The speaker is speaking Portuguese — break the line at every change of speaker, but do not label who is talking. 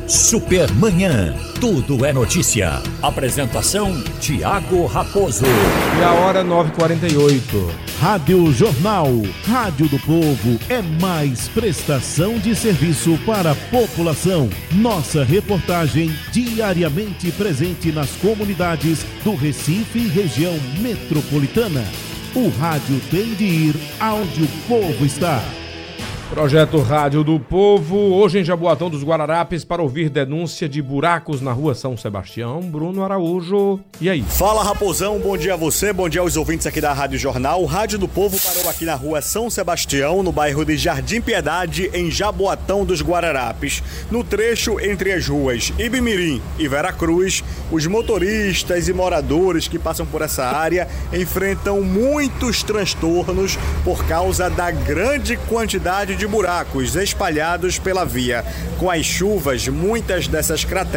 Supermanhã, tudo é notícia. Apresentação, Tiago Raposo.
E a hora 9h48.
Rádio Jornal, Rádio do Povo, é mais prestação de serviço para a população. Nossa reportagem diariamente presente nas comunidades do Recife e região metropolitana. O rádio tem de ir aonde o povo está.
Projeto Rádio do Povo, hoje em Jaboatão dos Guararapes, para ouvir denúncia de buracos na rua São Sebastião. Bruno Araújo, e aí?
Fala, Raposão, bom dia a você, bom dia aos ouvintes aqui da Rádio Jornal. O Rádio do Povo parou aqui na rua São Sebastião, no bairro de Jardim Piedade, em Jaboatão dos Guararapes. No trecho entre as ruas Ibimirim e Veracruz, os motoristas e moradores que passam por essa área enfrentam muitos transtornos por causa da grande quantidade de buracos espalhados pela via. Com as chuvas, muitas dessas crateras